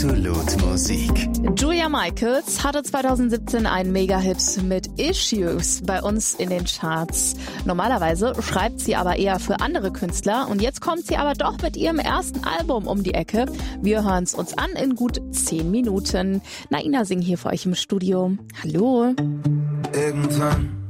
Absolut Musik. Julia Michaels hatte 2017 einen Mega-Hit mit Issues bei uns in den Charts. Normalerweise schreibt sie aber eher für andere Künstler und jetzt kommt sie aber doch mit ihrem ersten Album um die Ecke. Wir hören es uns an in gut 10 Minuten. Naina Singh hier für euch im Studio. Hallo. Irgendwann